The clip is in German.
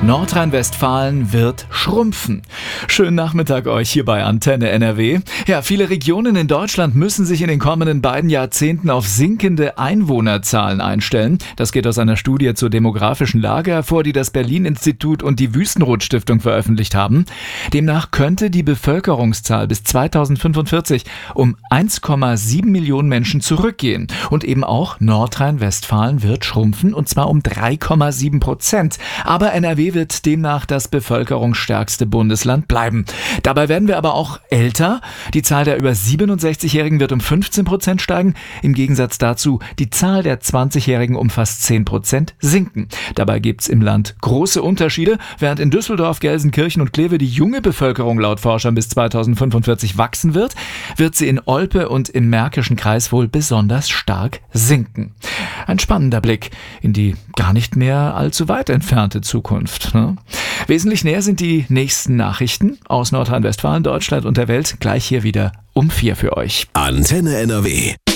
Nordrhein-Westfalen wird schrumpfen. Schönen Nachmittag euch hier bei Antenne NRW. Ja, viele Regionen in Deutschland müssen sich in den kommenden beiden Jahrzehnten auf sinkende Einwohnerzahlen einstellen. Das geht aus einer Studie zur demografischen Lage hervor, die das Berlin-Institut und die Wüstenrot-Stiftung veröffentlicht haben. Demnach könnte die Bevölkerungszahl bis 2045 um 1,7 Millionen Menschen zurückgehen. Und eben auch Nordrhein-Westfalen wird schrumpfen, und zwar um 3,7%. Aber NRW wird demnach das bevölkerungsstärkste Bundesland bleiben. Dabei werden wir aber auch älter. Die Zahl der über 67-Jährigen wird um 15% steigen. Im Gegensatz dazu die Zahl der 20-Jährigen um fast 10% sinken. Dabei gibt's im Land große Unterschiede. Während in Düsseldorf, Gelsenkirchen und Kleve die junge Bevölkerung laut Forschern bis 2045 wachsen wird, wird sie in Olpe und im Märkischen Kreis wohl besonders stark sinken. Ein spannender Blick in die gar nicht mehr allzu weit entfernte Zukunft, ne? Wesentlich näher sind die nächsten Nachrichten aus Nordrhein-Westfalen, Deutschland und der Welt gleich hier wieder um 4 für euch. Antenne NRW.